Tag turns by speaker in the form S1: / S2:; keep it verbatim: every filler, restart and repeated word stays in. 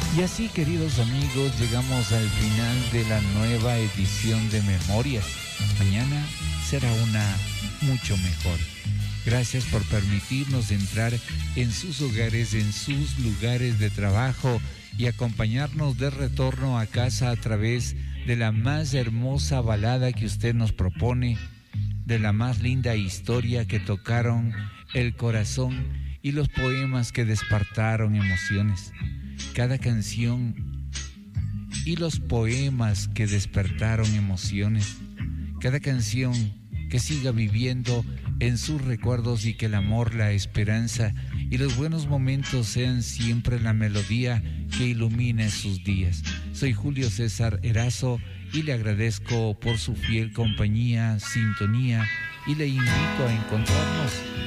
S1: Y así, queridos amigos, llegamos al final de la nueva edición de Memorias. Mañana será una mucho mejor. Gracias por permitirnos entrar en sus hogares, en sus lugares de trabajo y acompañarnos de retorno a casa a través de la más hermosa balada que usted nos propone, de la más linda historia que tocaron el corazón y los poemas que despertaron emociones. Cada canción y los poemas que despertaron emociones. Cada canción que siga viviendo en sus recuerdos y que el amor, la esperanza y los buenos momentos sean siempre la melodía que ilumine sus días. Soy Julio César Erazo y le agradezco por su fiel compañía, sintonía y le invito a encontrarnos